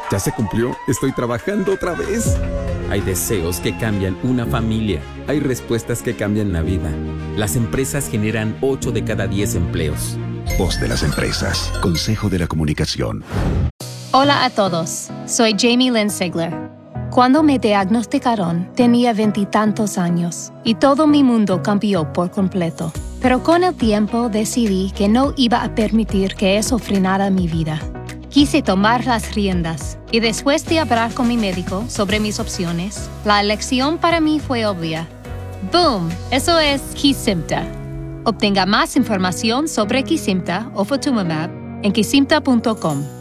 ¿Ya se cumplió? Estoy trabajando otra vez. Hay deseos que cambian una familia. Hay respuestas que cambian la vida. Las empresas generan 8 de cada 10 empleos. Voz de las empresas. Consejo de la Comunicación. Hola a todos. Soy Jamie Lynn Sigler. Cuando me diagnosticaron, tenía 20 y tantos años y todo mi mundo cambió por completo. Pero con el tiempo decidí que no iba a permitir que eso frenara mi vida. Quise tomar las riendas y después de hablar con mi médico sobre mis opciones, la elección para mí fue obvia. ¡Boom! Eso es Kesimpta. Obtenga más información sobre Kesimpta o Ofatumumab en kesimpta.com.